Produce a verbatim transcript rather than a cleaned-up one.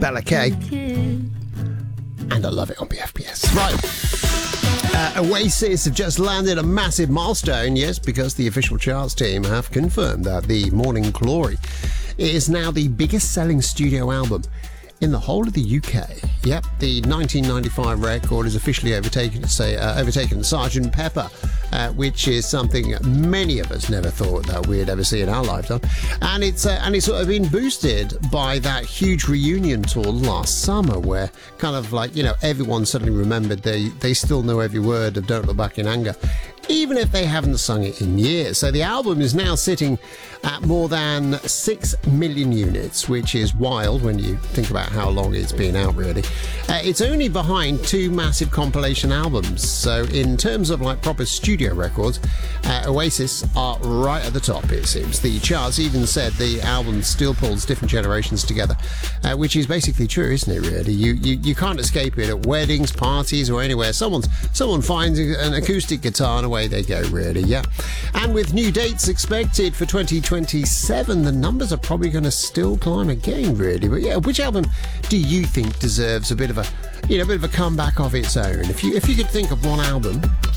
Bella K. And I love it on B F P S. Right. Uh, Oasis have just landed a massive milestone, yes, because the official charts team have confirmed that the Morning Glory is now the biggest selling studio album in the whole of the U K. Yep, the nineteen ninety-five record is officially overtaken, say, uh, overtaken Sergeant Pepper, uh, which is something many of us never thought that we'd ever see in our lifetime. And it's uh, and it's sort of been boosted by that huge reunion tour last summer, where kind of like, you know, everyone suddenly remembered they they still know every word of Don't Look Back in Anger, even if they haven't sung it in years. So the album is now sitting at more than six million units, which is wild when you think about how long it's been out, really. Uh, it's only behind two massive compilation albums. So in terms of like proper studio records, uh, Oasis are right at the top, it seems. The charts even said the album still pulls different generations together, uh, which is basically true, isn't it, really? You, you you can't escape it at weddings, parties, or anywhere. Someone's someone finds an acoustic guitar and away they go, really, yeah. And with new dates expected for twenty twenty-seven, the numbers are probably going to still climb again, really. But yeah, which album do you think deserves a bit of a, you know, a bit of a comeback of its own? If you if you could think of one album